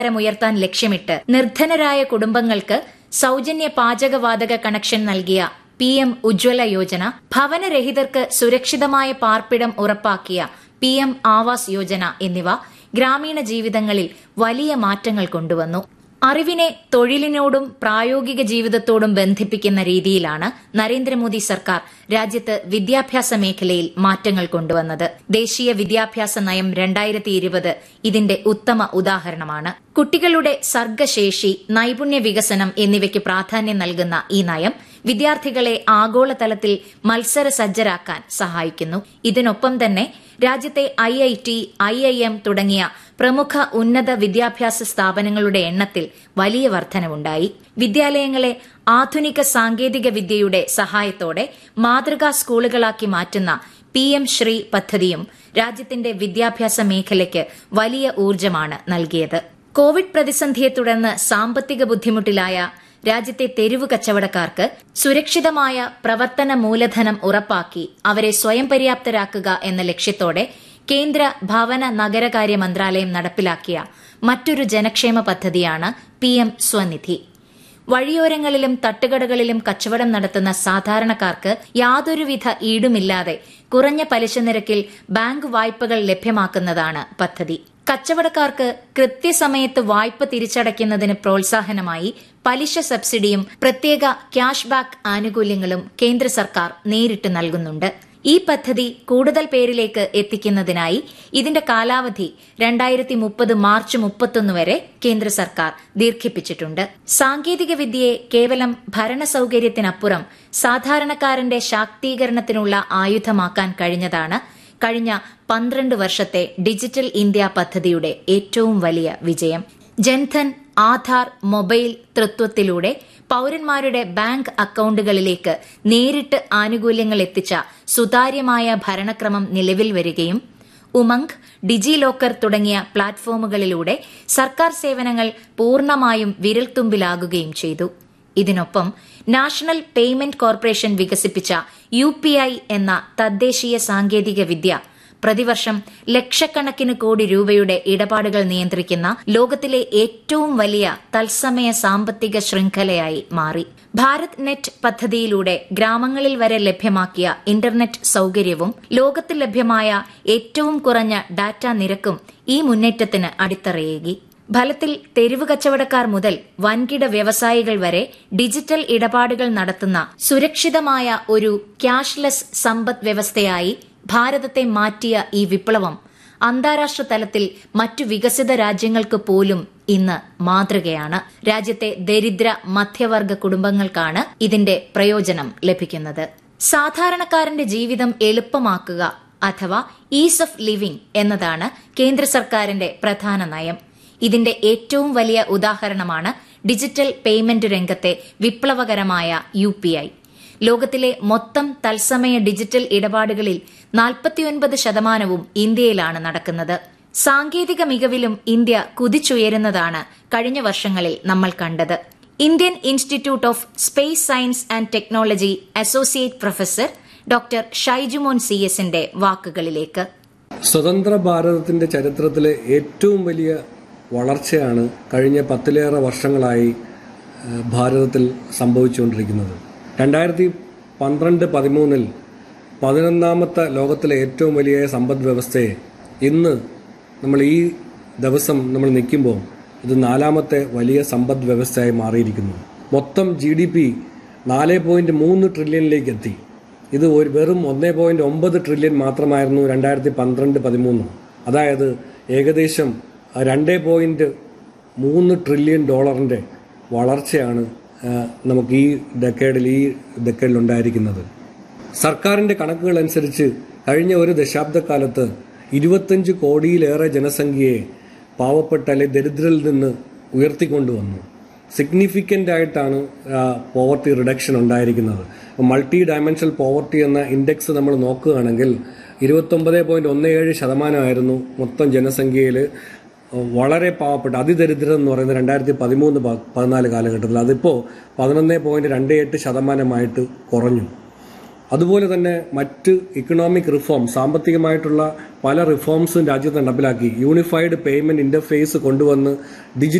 ഉയർത്താൻ ലക്ഷ്യമിട്ട് നിർധനരായ കുടുംബങ്ങൾക്ക് സൌജന്യ പാചകവാതക കണക്ഷൻ നൽകിയ PM ഉജ്ജ്വല യോജന, ഭവനരഹിതർക്ക് സുരക്ഷിതമായ പാർപ്പിടം ഉറപ്പാക്കിയ PM ആവാസ് യോജന എന്നിവ ഗ്രാമീണ ജീവിതങ്ങളിൽ വലിയ മാറ്റങ്ങൾ കൊണ്ടുവന്നു. അറിവിനെ തൊഴിലിനോടും പ്രായോഗിക ജീവിതത്തോടും ബന്ധിപ്പിക്കുന്ന രീതിയിലാണ് നരേന്ദ്രമോദി സർക്കാർ രാജ്യത്ത് വിദ്യാഭ്യാസ മേഖലയിൽ മാറ്റങ്ങൾ കൊണ്ടുവന്നത്. ദേശീയ വിദ്യാഭ്യാസ നയം 2020 ഇതിന്റെ ഉത്തമ ഉദാഹരണമാണ്. കുട്ടികളുടെ സർഗ്ഗശേഷി, നൈപുണ്യ വികസനം എന്നിവയ്ക്ക് പ്രാധാന്യം നൽകുന്ന ഈ നയം വിദ്യാർത്ഥികളെ ആഗോളതലത്തിൽ മത്സരസജ്ജരാക്കാൻ സഹായിക്കുന്നു. ഇതിനൊപ്പം തന്നെ രാജ്യത്തെ IIT, IIM തുടങ്ങിയ പ്രമുഖ ഉന്നത വിദ്യാഭ്യാസ സ്ഥാപനങ്ങളുടെ എണ്ണത്തിൽ വലിയ വർധനവുണ്ടായി. വിദ്യാലയങ്ങളെ ആധുനിക സാങ്കേതിക വിദ്യയുടെ സഹായത്തോടെ മാതൃകാ സ്കൂളുകളാക്കി മാറ്റുന്ന PM ശ്രീ പദ്ധതിയും രാജ്യത്തിന്റെ വിദ്യാഭ്യാസ മേഖലയ്ക്ക് വലിയ ഊർജ്ജമാണ് നൽകിയത്. കോവിഡ് പ്രതിസന്ധിയെ തുടർന്ന് സാമ്പത്തിക ബുദ്ധിമുട്ടിലായ രാജ്യത്തെ തെരുവ് കച്ചവടക്കാർക്ക് സുരക്ഷിതമായ പ്രവർത്തന മൂലധനം ഉറപ്പാക്കി അവരെ സ്വയം പര്യാപ്തരാക്കുക എന്ന ലക്ഷ്യത്തോടെ കേന്ദ്ര ഭവന നഗരകാര്യ മന്ത്രാലയം നടപ്പിലാക്കിയ മറ്റൊരു ജനക്ഷേമ പദ്ധതിയാണ് PM സ്വനിധി. വഴിയോരങ്ങളിലും തട്ടുകടകളിലും കച്ചവടം നടത്തുന്ന സാധാരണക്കാർക്ക് യാതൊരുവിധ ഈടുമില്ലാതെ കുറഞ്ഞ പലിശ നിരക്കിൽ ബാങ്ക് വായ്പകൾ ലഭ്യമാക്കുന്നതാണ് പദ്ധതി. കച്ചവടക്കാർക്ക് കൃത്യസമയത്ത് വായ്പ തിരിച്ചടയ്ക്കുന്നതിന് പ്രോത്സാഹനമായി പലിശ സബ്സിഡിയും പ്രത്യേക ക്യാഷ് ബാക്ക് ആനുകൂല്യങ്ങളും കേന്ദ്ര സർക്കാർ നേരിട്ട് നൽകുന്നുണ്ട്. ഈ പദ്ധതി കൂടുതൽ പേരിലേക്ക് എത്തിക്കുന്നതിനായി ഇതിന്റെ കാലാവധി 2030 മാർച്ച് 31 വരെ കേന്ദ്ര സർക്കാർ ദീർഘിപ്പിച്ചിട്ടുണ്ട്. സാങ്കേതിക വിദ്യയെ കേവലം ഭരണസൌകര്യത്തിനപ്പുറം സാധാരണക്കാരന്റെ ശാക്തീകരണത്തിനുള്ള ആയുധമാക്കാൻ കഴിഞ്ഞതാണ് കഴിഞ്ഞ 12 വർഷത്തെ ഡിജിറ്റൽ ഇന്ത്യ പദ്ധതിയുടെ ഏറ്റവും വലിയ വിജയം. ജൻധൻ, ആധാർ, മൊബൈൽ തൃത്വത്തിലൂടെ പൌരന്മാരുടെ ബാങ്ക് അക്കൌണ്ടുകളിലേക്ക് നേരിട്ട് ആനുകൂല്യങ്ങൾ എത്തിച്ച സുതാര്യമായ ഭരണക്രമം നിലവിൽ വരികയും ഉമംഗ്, ഡിജി ലോക്കർ തുടങ്ങിയ പ്ലാറ്റ്ഫോമുകളിലൂടെ സർക്കാർ സേവനങ്ങൾ പൂർണ്ണമായും വിരൽത്തുമ്പിലാകുകയും ചെയ്തു. ഇതിനൊപ്പം നാഷണൽ പേയ്മെന്റ് കോർപ്പറേഷൻ വികസിപ്പിച്ച UPI എന്ന തദ്ദേശീയ സാങ്കേതിക വിദ്യ പ്രതിവർഷം ലക്ഷക്കണക്കിന് കോടി രൂപയുടെ ഇടപാടുകൾ നിയന്ത്രിക്കുന്ന ലോകത്തിലെ ഏറ്റവും വലിയ തത്സമയ സാമ്പത്തിക ശൃംഖലയായി മാറി. ഭാരത് നെറ്റ് പദ്ധതിയിലൂടെ ഗ്രാമങ്ങളിൽ വരെ ലഭ്യമാക്കിയ ഇന്റർനെറ്റ് സൌകര്യവും ലോകത്തിൽ ലഭ്യമായ ഏറ്റവും കുറഞ്ഞ ഡാറ്റ നിരക്കും ഈ മുന്നേറ്റത്തിന് അടിത്തറയേകി. ഫലത്തിൽ തെരുവ് കച്ചവടക്കാർ മുതൽ വൻകിട വ്യവസായികൾ വരെ ഡിജിറ്റൽ ഇടപാടുകൾ നടത്തുന്ന സുരക്ഷിതമായ ഒരു ക്യാഷ്ലെസ് സമ്പദ് വ്യവസ്ഥയായി ഭാരതത്തെ മാറ്റിയ ഈ വിപ്ലവം അന്താരാഷ്ട്ര തലത്തിൽ മറ്റു വികസിത രാജ്യങ്ങൾക്ക് പോലും ഇന്ന് മാതൃകയാണ്. രാജ്യത്തെ ദരിദ്ര മധ്യവർഗ കുടുംബങ്ങൾക്കാണ് ഇതിന്റെ പ്രയോജനം ലഭിക്കുന്നത്. സാധാരണക്കാരന്റെ ജീവിതം എളുപ്പമാക്കുക അഥവാ ഈസ് ഓഫ് ലിവിംഗ് എന്നതാണ് കേന്ദ്ര സർക്കാരിന്റെ പ്രധാന നയം. ഇതിന്റെ ഏറ്റവും വലിയ ഉദാഹരണമാണ് ഡിജിറ്റൽ പേയ്മെന്റ് രംഗത്തെ വിപ്ലവകരമായ UPI. ലോകത്തിലെ മൊത്തം തത്സമയ ഡിജിറ്റൽ ഇടപാടുകളിൽ 49% ഇന്ത്യയിലാണ് നടക്കുന്നത്. സാങ്കേതിക മികവിലും ഇന്ത്യ കുതിച്ചുയരുന്നതാണ് കഴിഞ്ഞ വർഷങ്ങളിൽ നമ്മൾ കണ്ടത്. Indian institute of space science and technology associate professor doctor Shaijumon CS-ന്റെ വാക്കുകളിലേക്ക്. സ്വതന്ത്ര ഭാരതത്തിന്റെ ചരിത്രത്തിലെ ഏറ്റവും വലിയ വളർച്ചയാണ് കഴിഞ്ഞ 10-ലേറെ വർഷങ്ങളായി ഭാരതത്തിൽ സംഭവിച്ചുകൊണ്ടിരിക്കുന്നത്. 2012-13 11ാമത്തെ ലോകത്തിലെ ഏറ്റവും വലിയ സമ്പദ് വ്യവസ്ഥയെ ഇന്ന് നമ്മൾ ഈ ദിവസം നമ്മൾ നിൽക്കുമ്പോൾ ഇത് 4ാമത്തെ വലിയ സമ്പദ് വ്യവസ്ഥയായി മാറിയിരിക്കുന്നു. മൊത്തം GDP 4.3 ട്രില്യണിലേക്ക് എത്തി. ഇത് വെറും 1.9 ട്രില്യൺ മാത്രമായിരുന്നു 2012-13. അതായത് ഏകദേശം $2.3 ട്രില്യൺ വളർച്ചയാണ് നമുക്ക് ഈ ഡെക്കേഡിൽ ഉണ്ടായിരിക്കുന്നത്. സർക്കാരിന്റെ കണക്കുകൾ അനുസരിച്ച് കഴിഞ്ഞ ഒരു ദശാബ്ദക്കാലത്ത് 25 കോടിയിലേറെ ജനസംഖ്യയെ പാവപ്പെട്ട അല്ലെങ്കിൽ ദരിദ്രരിൽ നിന്ന് ഉയർത്തിക്കൊണ്ടുവന്നു. സിഗ്നിഫിക്കൻ്റ് ആയിട്ടാണ് പോവർട്ടി റിഡക്ഷൻ ഉണ്ടായിരിക്കുന്നത്. മൾട്ടി ഡയമെൻഷണൽ പോവർട്ടി എന്ന ഇൻഡെക്സ് നമ്മൾ നോക്കുകയാണെങ്കിൽ 29.17% മൊത്തം ജനസംഖ്യയിൽ വളരെ പാവപ്പെട്ട അതിദരിദ്രം എന്ന് പറയുന്നത് 2013-14 കാലഘട്ടത്തിൽ അതിപ്പോൾ 11.28% കുറഞ്ഞു. അതുപോലെ തന്നെ മറ്റ് ഇക്കണോമിക് റിഫോം, സാമ്പത്തികമായിട്ടുള്ള പല റിഫോംസും രാജ്യത്ത് നടപ്പിലാക്കി. യൂണിഫൈഡ് പേയ്മെന്റ് ഇന്റർഫേസ് കൊണ്ടുവന്ന്